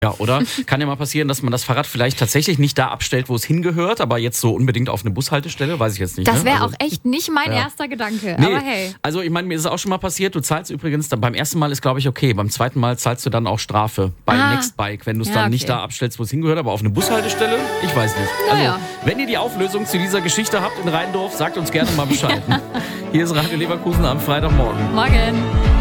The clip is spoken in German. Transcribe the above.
Ja, oder? Kann ja mal passieren, dass man das Fahrrad vielleicht tatsächlich nicht da abstellt, wo es hingehört, aber jetzt so unbedingt auf eine Bushaltestelle, weiß ich jetzt nicht. Das wäre Also, auch echt nicht mein erster Gedanke. nee, Aber hey. also ich meine, mir ist es auch schon mal passiert, du zahlst übrigens, beim ersten Mal ist glaube ich okay, beim zweiten Mal zahlst du dann auch Strafe bei Nextbike, wenn du es dann nicht da abstellst, wo es hingehört, aber auf eine Bushaltestelle, ich weiß nicht. Also, wenn ihr die Auflösung zu dieser Geschichte habt in Rheindorf, sagt uns gerne mal Bescheid. Hier ist Radio Leverkusen am Freitagmorgen. Morgen.